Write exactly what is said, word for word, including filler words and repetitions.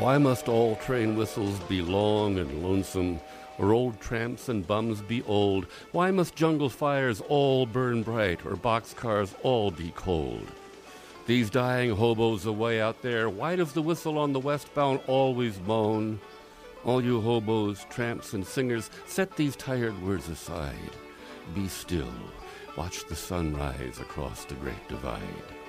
Why must all train whistles be long and lonesome, or old tramps and bums be old? Why must jungle fires all burn bright, or boxcars all be cold? These dying hobos away out there, why does the whistle on the westbound always moan? All you hobos, tramps, and singers, set these tired words aside. Be still. Watch the sun rise across the great divide.